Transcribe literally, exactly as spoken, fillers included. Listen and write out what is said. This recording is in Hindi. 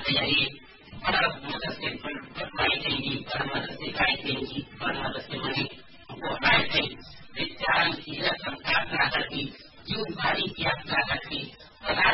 तयारी बड़ा मदद से बनवाई जाएंगी, बड़ा मदद से गाई जाएंगी, बड़ा मदद से मनी वो आए थे विचार की रकम का करती जीव भारी की यात्रा करती पदार्थ